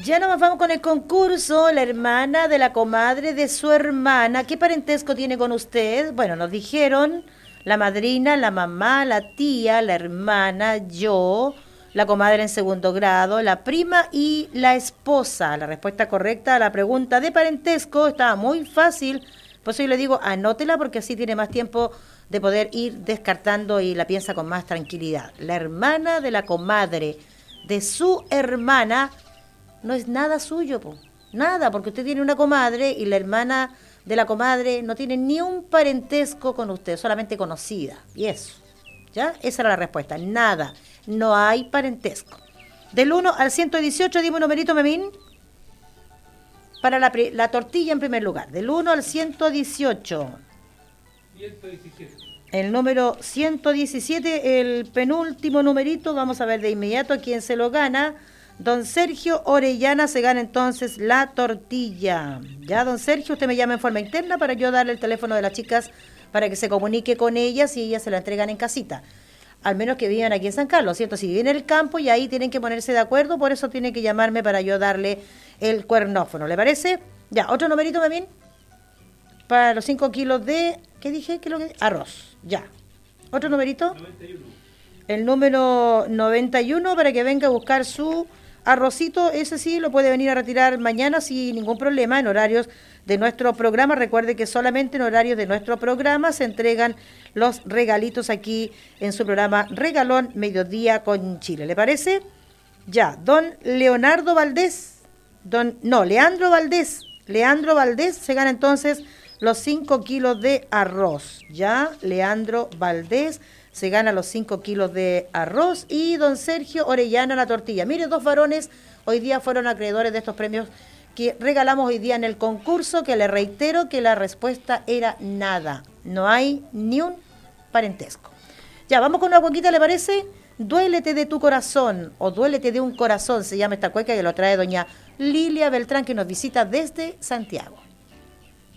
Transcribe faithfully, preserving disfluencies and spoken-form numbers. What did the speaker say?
Ya nos vamos con el concurso. La hermana de la comadre de su hermana. ¿Qué parentesco tiene con usted? Bueno, nos dijeron la madrina, la mamá, la tía, la hermana, yo, la comadre en segundo grado, la prima y la esposa. La respuesta correcta a la pregunta de parentesco estaba muy fácil. Por eso yo le digo, anótela porque así tiene más tiempo de poder ir descartando y la piensa con más tranquilidad. La hermana de la comadre de su hermana no es nada suyo, po. Nada, porque usted tiene una comadre y la hermana de la comadre no tiene ni un parentesco con usted, solamente conocida. Y eso, ¿ya? Esa era la respuesta. Nada, no hay parentesco. Del uno al ciento dieciocho, dime un numerito, Memín. Para la, la tortilla en primer lugar. Del uno al ciento dieciocho. ciento diecisiete. El número ciento diecisiete, el penúltimo numerito. Vamos a ver de inmediato quién se lo gana. Don Sergio Orellana se gana entonces la tortilla. Ya, don Sergio, usted me llama en forma interna para yo darle el teléfono de las chicas para que se comunique con ellas y ellas se la entregan en casita. Al menos que vivan aquí en San Carlos, ¿cierto? Si viven en el campo y ahí tienen que ponerse de acuerdo, por eso tiene que llamarme para yo darle el cuernófono. ¿Le parece? Ya, otro numerito también. Para los cinco kilos de... ¿Qué dije? ¿Qué es lo que? Arroz. Ya. ¿Otro numerito? noventa y uno. El número noventa y uno para que venga a buscar su arrocito. Ese sí lo puede venir a retirar mañana sin ningún problema en horarios de nuestro programa. Recuerde que solamente en horarios de nuestro programa se entregan los regalitos aquí en su programa Regalón Mediodía con Chile. ¿Le parece? Ya, don Leonardo Valdés, don no, Leandro Valdés, Leandro Valdés se gana entonces los cinco kilos de arroz. Ya, Leandro Valdés se gana los cinco kilos de arroz y don Sergio Orellana la tortilla. Mire, dos varones hoy día fueron acreedores de estos premios que regalamos hoy día en el concurso, que le reitero que la respuesta era nada. No hay ni un parentesco. Ya, vamos con una cuequita, ¿le parece? Duélete de tu corazón o Duélete de un corazón, se llama esta cueca que lo trae doña Lilia Beltrán, que nos visita desde Santiago.